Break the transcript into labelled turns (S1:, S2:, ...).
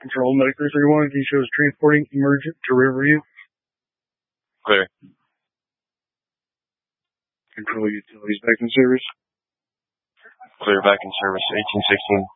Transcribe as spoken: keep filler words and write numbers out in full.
S1: Control Medic three thirty-one, he shows transporting emergent to Riverview.
S2: Clear.
S1: Control Utilities back in service.
S2: Clear back in service, eighteen sixteen.